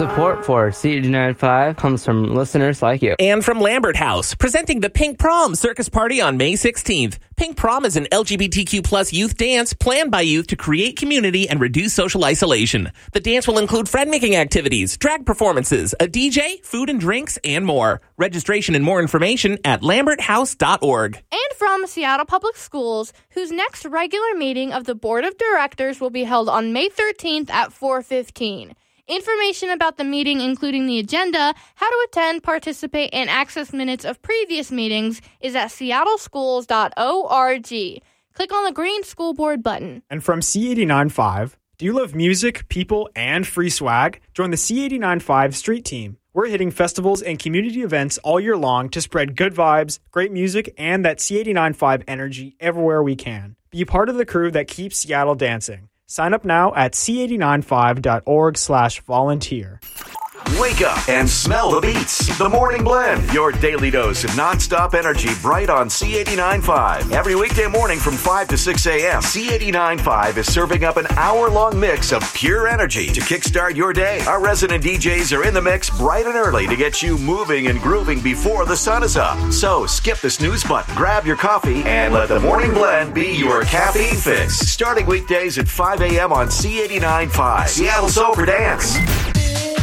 Support for C89.5 comes from listeners like you. And from Lambert House, presenting the Pink Prom Circus Party on May 16th. Pink Prom is an LGBTQ plus youth dance planned by youth to create community and reduce social isolation. The dance will include friend-making activities, drag performances, a DJ, food and drinks, and more. Registration and more information at lamberthouse.org. And from Seattle Public Schools, whose next regular meeting of the Board of Directors will be held on May 13th at 4:15. Information about the meeting, including the agenda, how to attend, participate, and access minutes of previous meetings, is at seattleschools.org. Click on the green School Board button. And from C89.5, do you love music, people, and free swag? Join the C89.5 Street Team. We're hitting festivals and community events all year long to spread good vibes, great music, and that C89.5 energy everywhere we can. Be a part of the crew that keeps Seattle dancing. Sign up now at c895.org/volunteer. Wake up and smell the beats. The Morning Blend, your daily dose of nonstop energy, bright on C89.5. Every weekday morning from 5 to 6 a.m., C89.5 is serving up an hour-long mix of pure energy to kickstart your day. Our resident DJs are in the mix bright and early to get you moving and grooving before the sun is up. So skip the snooze button, grab your coffee, and let the Morning Blend be your caffeine fix. Starting weekdays at 5 a.m. on C89.5. Seattle's Over Dance.